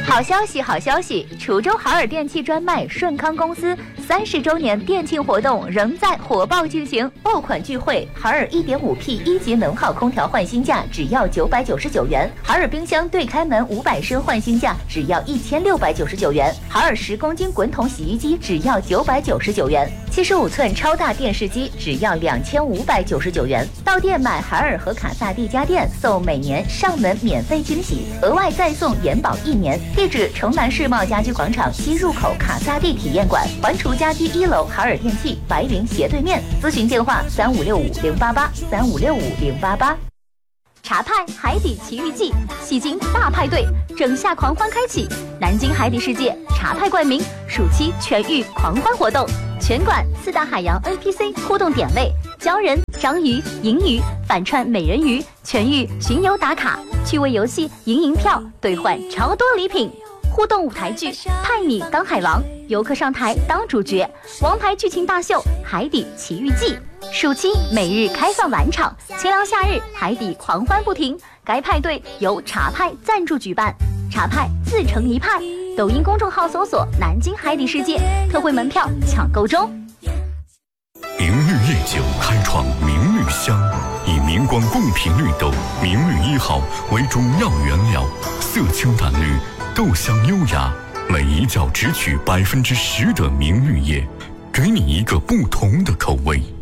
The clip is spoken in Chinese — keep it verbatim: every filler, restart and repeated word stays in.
好消息，好消息！滁州海尔电器专卖顺康公司三十周年店庆活动仍在火爆进行，爆款聚会，海尔 一点五 P 一级能耗空调换新价只要九百九十九元，海尔冰箱对开门五百升换新价只要一千六百九十九元，海尔十公斤滚筒洗衣机只要九百九十九元，七十五寸超大电视机只要两千五百九十九元。到店买海尔和卡萨帝家电送每年上门免费惊喜，额外再送延保一年。地址：城南世贸家居广场西入口卡萨帝体验馆，环厨家居一楼海尔电器白云斜对面。咨询电话：三五六五零八八三五六五零八八。茶派海底奇遇记，戏精大派对，整夏狂欢开启！南京海底世界茶派冠名，暑期全域狂欢活动，全馆四大海洋 N P C 互动点位，鲛人、章鱼、银鱼反串美人鱼，全域巡游打卡，趣味游戏赢银票兑换超多礼品。互动舞台剧，派你当海王，游客上台当主角，王牌剧情大秀《海底奇遇记》，暑期每日开放晚场，清凉夏日海底狂欢不停。该派对由茶派赞助举办，茶派自成一派。抖音公众号搜索“南京海底世界”，特惠门票抢购中。 明绿夜酒开创明绿香，以明光共频绿豆明绿一号为中药原料，色清淡绿，豆香优雅，每一窖只取百分之十的明绿叶，给你一个不同的口味。